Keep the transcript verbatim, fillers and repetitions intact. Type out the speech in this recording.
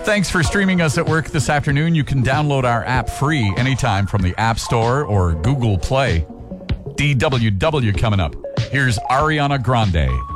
Thanks for streaming us at work this afternoon. You can download our app free anytime from the App Store or Google Play. D W W coming up. Here's Ariana Grande.